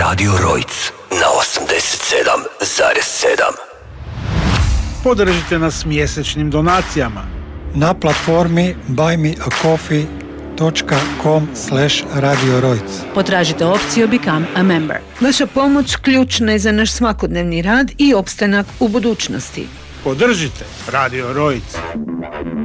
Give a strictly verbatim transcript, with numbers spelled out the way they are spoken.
Radio Rojc na osamdeset sedam zarez sedam. Podržite nas mjesečnim donacijama na platformi buy me a coffee dot com slash radio rojc. Potražite opciju Become a Member. Vaša pomoć ključna je za naš svakodnevni rad i opstanak u budućnosti. Podržite Radio Rojc.